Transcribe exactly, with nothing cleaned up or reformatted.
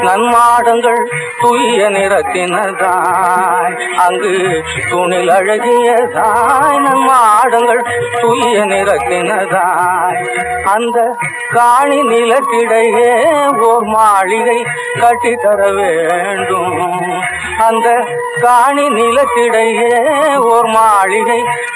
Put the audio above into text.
நன்மாடங்கள் துய்ய நிறத்தினதாய் அங்கு துணில் அழகியதாய் நன்மாடங்கள் துய்ய நிறத்தினதாய் அந்த காணி நிலத்திடையே ஓர் மாளிகை கட்டித்தர வேண்டும் அந்த காணி நிலத்திடையே ஓர் மாளிகை